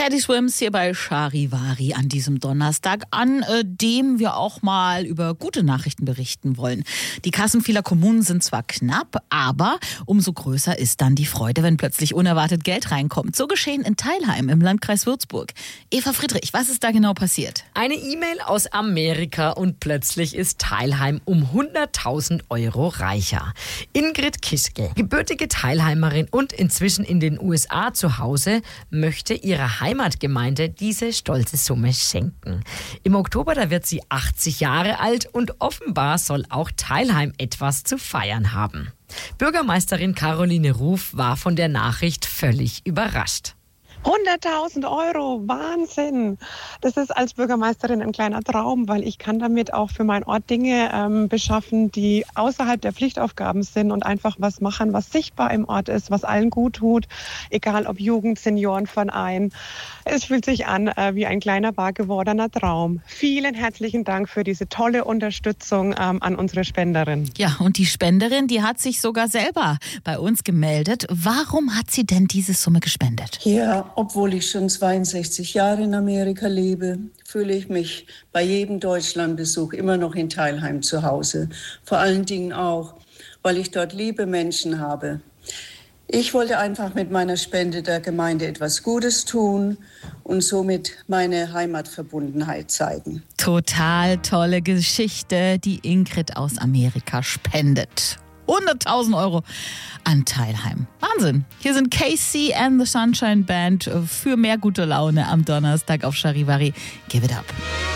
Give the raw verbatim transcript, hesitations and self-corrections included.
Teddy Swims hier bei Charivari an diesem Donnerstag, an äh, dem wir auch mal über gute Nachrichten berichten wollen. Die Kassen vieler Kommunen sind zwar knapp, aber umso größer ist dann die Freude, wenn plötzlich unerwartet Geld reinkommt. So geschehen in Teilheim im Landkreis Würzburg. Eva Friedrich, was ist da genau passiert? Eine E-Mail aus Amerika und plötzlich ist Teilheim um hunderttausend Euro reicher. Ingrid Kischke, gebürtige Teilheimerin und inzwischen in den U S A zu Hause, möchte ihrer Heimatgemeinde diese stolze Summe schenken. Im Oktober, da wird sie achtzig Jahre alt und offenbar soll auch Teilheim etwas zu feiern haben. Bürgermeisterin Caroline Ruf war von der Nachricht völlig überrascht. hunderttausend Euro, Wahnsinn! Das ist als Bürgermeisterin ein kleiner Traum, weil ich kann damit auch für meinen Ort Dinge ähm, beschaffen, die außerhalb der Pflichtaufgaben sind und einfach was machen, was sichtbar im Ort ist, was allen gut tut, egal ob Jugend, Seniorenverein. Es fühlt sich an äh, wie ein kleiner, wahr gewordener Traum. Vielen herzlichen Dank für diese tolle Unterstützung ähm, an unsere Spenderin. Ja, und die Spenderin, die hat sich sogar selber bei uns gemeldet. Warum hat sie denn diese Summe gespendet? Ja, obwohl ich schon zweiundsechzig Jahre in Amerika lebe, fühle ich mich bei jedem Deutschlandbesuch immer noch in Teilheim zu Hause. Vor allen Dingen auch, weil ich dort liebe Menschen habe. Ich wollte einfach mit meiner Spende der Gemeinde etwas Gutes tun und somit meine Heimatverbundenheit zeigen. Total tolle Geschichte, die Ingrid aus Amerika spendet. hunderttausend Euro an Teilheim. Wahnsinn. Hier sind Casey and the Sunshine Band für mehr gute Laune am Donnerstag auf Charivari. Give it up.